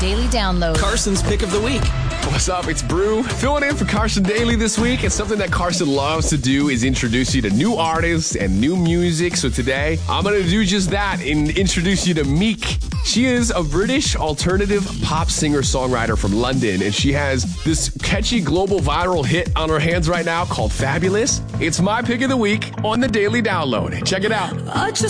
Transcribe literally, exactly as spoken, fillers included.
Daily Download. Carson's Pick of the Week. What's up? It's Brew. Filling in for Carson Daily this week. And something that Carson loves to do is introduce you to new artists and new music. So today, I'm going to do just that and introduce you to Meek. She is a British alternative pop singer-songwriter from London, and she has this catchy global viral hit on her hands right now called Fabulous. It's my pick of the week on the Daily Download. Check it out. I just